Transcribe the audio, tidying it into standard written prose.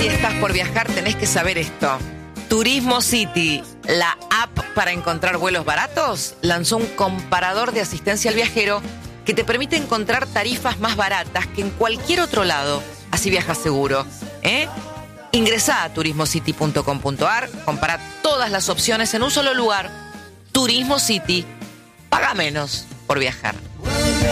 si estás por viajar, tenés que saber esto. Turismo City, la app para encontrar vuelos baratos, lanzó un comparador de asistencia al viajero que te permite encontrar tarifas más baratas que en cualquier otro lado. Así viajas seguro. Ingresá a turismocity.com.ar, compara todas las opciones en un solo lugar. Turismo City, paga menos por viajar.